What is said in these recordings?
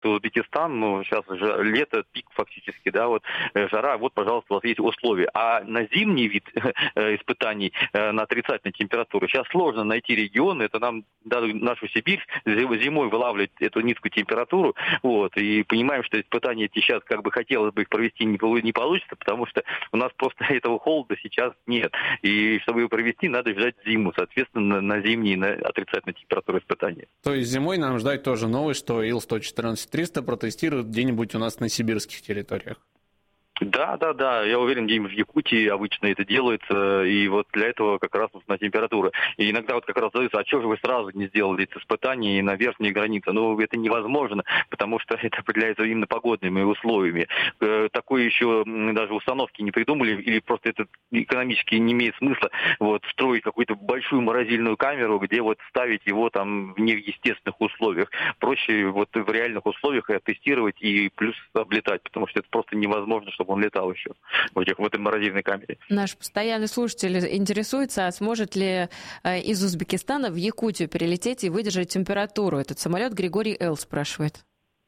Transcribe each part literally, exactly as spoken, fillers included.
Узбекистан, ну, сейчас же лето, пик фактически, да, вот жара, вот, пожалуйста, у вас есть условия. А на зимний вид испытаний на отрицательной температуре сейчас сложно найти регионы, это нам, даже нашу Сибирь, зимой вылавливать эту низкую температуру, вот, и понимаем, что испытания эти сейчас, как бы хотелось бы их провести, не получится, потому что у нас просто этого холода сейчас нет. И чтобы его провести, надо ждать зиму, соответственно, на зимние, на отрицательной температуре испытания. То есть зимой нам ждать тоже новость, что ил сто четырнадцать триста протестируют где-нибудь у нас на сибирских территориях? Да, да, да, я уверен, где-нибудь в Якутии обычно это делается, и вот для этого как раз нужна температура. И иногда вот как раз задаются, а что же вы сразу не сделали эти испытания на верхней границе? Ну, это невозможно, потому что это определяется именно погодными условиями. Такой еще даже установки не придумали, или просто это экономически не имеет смысла вот строить какую-то большую морозильную камеру, где вот ставить его там в неестественных условиях. Проще вот в реальных условиях тестировать и плюс облетать, потому что это просто невозможно, чтобы он летал еще в, этих, в этой морозильной камере. Наш постоянный слушатель интересуется, а сможет ли из Узбекистана в Якутию перелететь и выдержать температуру? Этот самолет Григорий Л. спрашивает.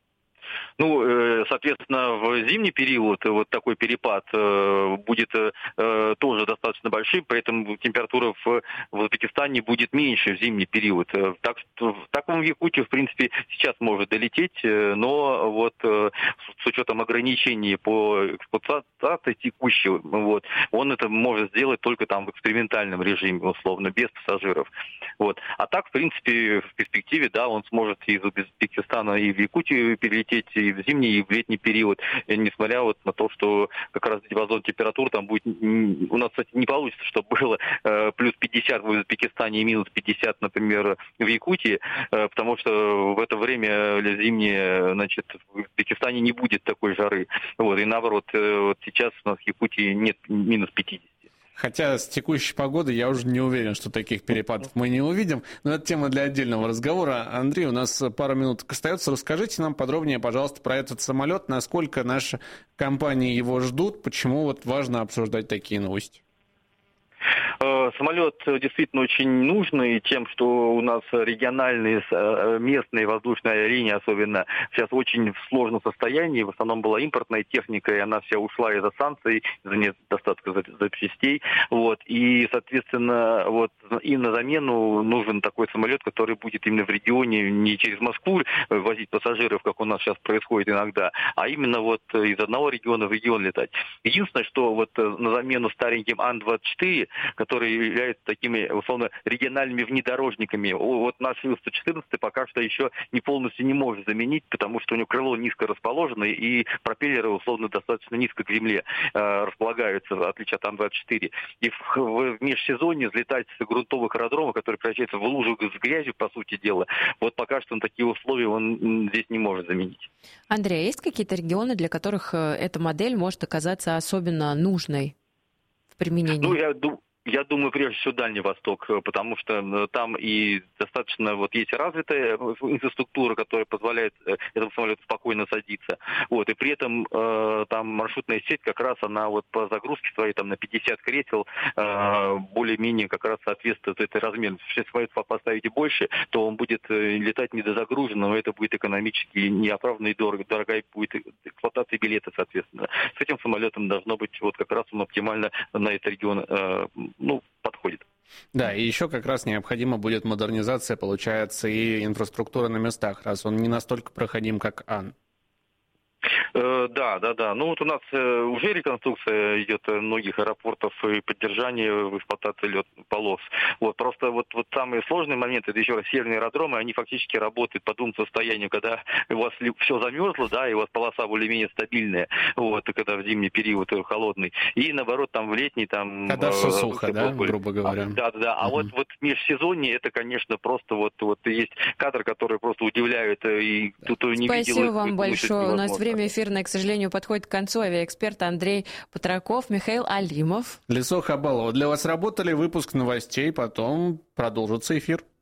Ну, соответственно, в зимний период вот такой перепад будет тоже достаточно большим, поэтому температура в Узбекистане будет меньше в зимний период. Так что в таком Якутию, в принципе, сейчас может долететь, но вот с учетом ограничений по эксплуатации текущей, вот, он это может сделать только там в экспериментальном режиме, условно, без пассажиров. Вот. А так, в принципе, в перспективе, да, он сможет из Узбекистана и в Якутию перелететь и в зимний, и в летний период, и несмотря вот на то, что как раз диапазон температур там будет... У нас, кстати, не получится, чтобы было э, плюс пятьдесят в Узбекистане и минус пятьдесят, например, в Якутии, э, потому что в это время зимнее, значит, в Узбекистане не будет такой жары. Вот, и наоборот, э, вот сейчас у нас в Якутии нет минус пятьдесят. Хотя с текущей погодой я уже не уверен, что таких перепадов мы не увидим. Но это тема для отдельного разговора. Андрей, у нас пару минут остается. Расскажите нам подробнее, пожалуйста, про этот самолет. Насколько наши компании его ждут? Почему вот важно обсуждать такие новости? Самолет действительно очень нужный тем, что у нас региональные, местные воздушные линии особенно сейчас очень в сложном состоянии. В основном была импортная техника, и она вся ушла из-за санкций, из-за недостатка запчастей. Вот. И, соответственно, вот и на замену нужен такой самолет, который будет именно в регионе, не через Москву возить пассажиров, как у нас сейчас происходит иногда, а именно вот из одного региона в регион летать. Единственное, что вот на замену стареньким Ан двадцать четыре, которые являются такими, условно, региональными внедорожниками. Вот наш ил сто четырнадцать пока что еще не полностью не может заменить, потому что у него крыло низко расположено, и пропеллеры, условно, достаточно низко к земле э, располагаются, в отличие от Ан двадцать четыре. И в, в, в межсезонье взлетать с грунтовых аэродромов, которые превращаются в лужу с грязью, по сути дела, вот пока что на такие условия он здесь не может заменить. Андрей, а есть какие-то регионы, для которых эта модель может оказаться особенно нужной в применении? Ну, я думаю, Я думаю, прежде всего, Дальний Восток, потому что там и достаточно вот есть развитая инфраструктура, которая позволяет этому самолету спокойно садиться. Вот, и при этом э, там маршрутная сеть как раз она вот по загрузке своей там на пятьдесят кресел э, более-менее как раз соответствует этой размеру. Если самолет поставите больше, то он будет летать недозагружен, но это будет экономически неоправданно и дорого. Дорогая будет эксплуатация билета, соответственно. С этим самолетом должно быть вот как раз он оптимально на этот регион э, ну, подходит. Да, и еще как раз необходима будет модернизация, получается, и инфраструктура на местах, раз он не настолько проходим, как Ан. Да, да, да. Ну вот у нас уже реконструкция идет многих аэропортов и поддержание в эксплуатации летных полос. Вот просто вот, вот самые сложные моменты, это еще раз северные аэродромы, они фактически работают по двум состояниям, когда у вас все замерзло, да, и у вас полоса более-менее стабильная, вот, и когда в зимний период холодный, и наоборот там в летний там... Когда все э, сухо, да, более... грубо говоря. А, да, да, да. А угу. вот, вот в межсезонье это, конечно, просто вот, вот есть кадры, которые просто удивляют, и да. кто не Спасибо видел... вам большое. У нас время эфирное, к сожалению, подходит к концу. Авиаэксперт Андрей Патраков, Михаил Алимов. Лисо Хабалова. Для вас работали выпуск новостей, потом продолжится эфир.